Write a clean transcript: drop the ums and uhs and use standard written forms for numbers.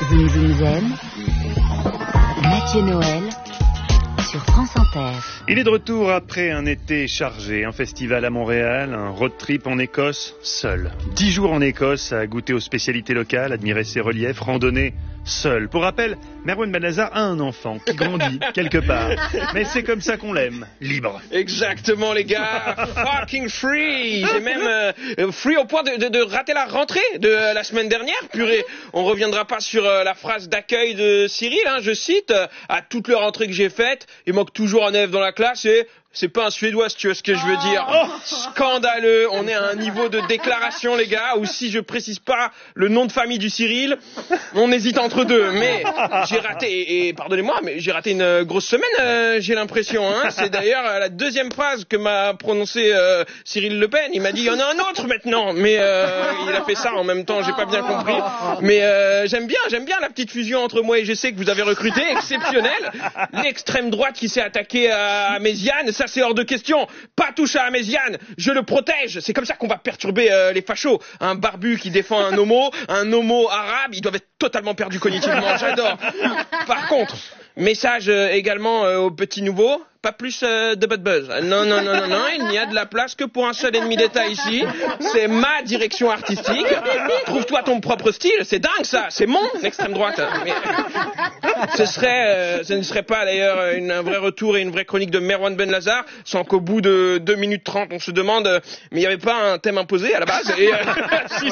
Zoom Zoom Zen, Mathieu Noël sur France Inter. Il est de retour après un été chargé, un festival à Montréal, un road trip en Écosse, seul. 10 jours en Écosse à goûter aux spécialités locales, admirer ses reliefs, randonner seul. Pour rappel, Merwan Benazar a un enfant qui grandit quelque part. Mais c'est comme ça qu'on l'aime, libre. Exactement les gars, fucking free. J'ai même free au point de rater la rentrée de la semaine dernière. Purée, on reviendra pas sur la phrase d'accueil de Cyril, hein, je cite, à toutes les rentrées que j'ai faites, il manque toujours un élève dans la classe et c'est pas un Suédois si tu vois ce que je veux dire. Scandaleux, on est à un niveau de déclaration les gars, où si je précise pas le nom de famille du Cyril, on hésite entre deux. Mais j'ai raté, et pardonnez-moi, mais j'ai raté une grosse semaine, j'ai l'impression. Hein. C'est d'ailleurs la deuxième phrase que m'a prononcée Cyril Le Pen. Il m'a dit il y en a un autre maintenant, mais il a fait ça en même temps, j'ai pas bien compris. Mais j'aime bien la petite fusion entre moi et GC que vous avez recruté, exceptionnelle. L'extrême droite qui s'est attaquée à Méziane. Ça c'est hors de question, pas touche à Méziane, je le protège, c'est comme ça qu'on va perturber les fachos. Un barbu qui défend un homo arabe, ils doivent être totalement perdus cognitivement, j'adore. Par contre, message également aux petits nouveaux, pas plus de bad buzz. Non, il n'y a de la place que pour un seul ennemi d'État ici, c'est ma direction artistique. Trouve-toi ton propre style, c'est dingue ça, c'est mon extrême droite. Mais ce ne serait pas d'ailleurs un vrai retour et une vraie chronique de Merwan Benazar sans qu'au bout de 2 minutes 30 on se demande mais il n'y avait pas un thème imposé à la base et,